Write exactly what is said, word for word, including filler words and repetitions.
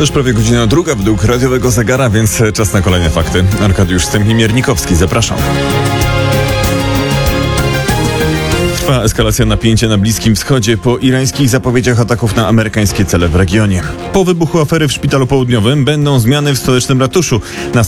Już prawie godzina druga według radiowego zegara, więc czas na kolejne fakty. Arkadiusz Stępni-Miernikowski, zapraszam. Trwa eskalacja napięcia na Bliskim Wschodzie po irańskich zapowiedziach ataków na amerykańskie cele w regionie. Po wybuchu afery w Szpitalu Południowym będą zmiany w stołecznym ratuszu. Na